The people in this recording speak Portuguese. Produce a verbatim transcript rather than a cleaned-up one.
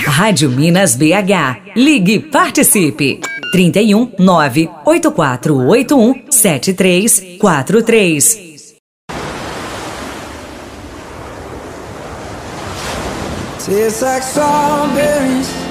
Rádio Minas B H. Ligue e participe. trinta e um, nove oito quatro oito um, sete três quatro três. Tastes like strawberries